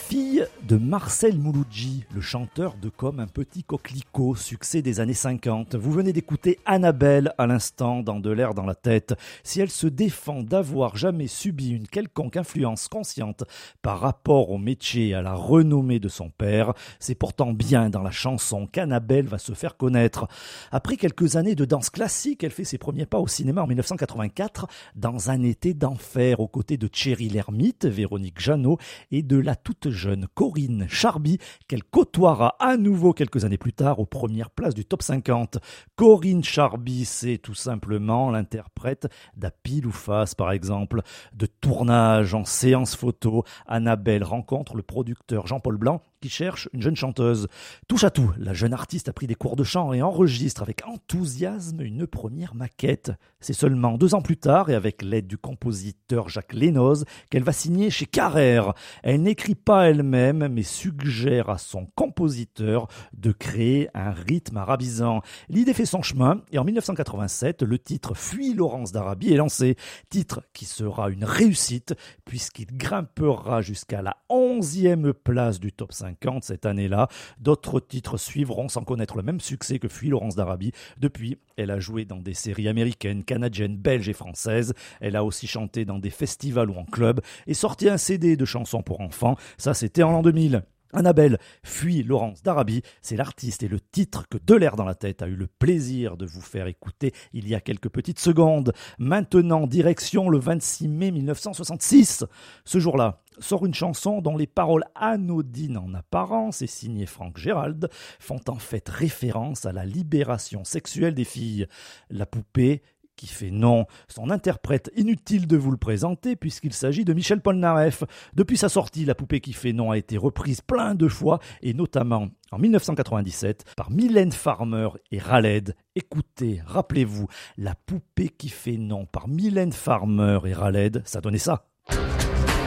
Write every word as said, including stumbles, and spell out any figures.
Fille de Marcel Mouloudji, le chanteur de Comme un petit coquelicot, succès des années cinquante. Vous venez d'écouter Annabelle à l'instant dans De l'air dans la tête. Si elle se défend d'avoir jamais subi une quelconque influence consciente par rapport au métier et à la renommée de son père, c'est pourtant bien dans la chanson qu'Annabelle va se faire connaître. Après quelques années de danse classique, elle fait ses premiers pas au cinéma en dix-neuf cent quatre-vingt-quatre dans Un été d'enfer aux côtés de Thierry Lhermitte, Véronique Jeannot et de la toute jeune Corinne Charby qu'elle côtoiera à nouveau quelques années plus tard aux premières places du top cinquante. Corinne Charby, c'est tout simplement l'interprète d'À pile ou face par exemple. De tournage en séance photo, Annabelle rencontre le producteur Jean-Paul Blanc qui cherche une jeune chanteuse. Touche à tout, la jeune artiste a pris des cours de chant et enregistre avec enthousiasme une première maquette. C'est seulement deux ans plus tard et avec l'aide du compositeur Jacques Lénoz qu'elle va signer chez Carrère. Elle n'écrit pas elle-même mais suggère à son compositeur de créer un rythme arabisant. L'idée fait son chemin et en dix-neuf cent quatre-vingt-sept, le titre Fuis Laurence d'Arabie est lancé. Titre qui sera une réussite puisqu'il grimpera jusqu'à la onzième place du top cinquante cette année-là. D'autres titres suivront sans connaître le même succès que Fuis Laurence d'Arabie. Depuis, elle a joué dans des séries américaines, canadiennes, belges et françaises. Elle a aussi chanté dans des festivals ou en club et sorti un C D de chansons pour enfants. Ça, c'était en l'an deux mille. Annabelle Fuis Laurence d'Arabie, c'est l'artiste et le titre que De l'air dans la tête a eu le plaisir de vous faire écouter il y a quelques petites secondes. Maintenant, direction le vingt-six mai dix-neuf cent soixante-six. Ce jour-là, sort une chanson dont les paroles anodines en apparence et signées Franck Gérald font en fait référence à la libération sexuelle des filles. La poupée qui fait non. Son interprète, inutile de vous le présenter puisqu'il s'agit de Michel Polnareff. Depuis sa sortie, La poupée qui fait non a été reprise plein de fois et notamment en dix-neuf cent quatre-vingt-dix-sept par Mylène Farmer et Raled. Écoutez, rappelez-vous, La poupée qui fait non par Mylène Farmer et Raled, ça donnait ça.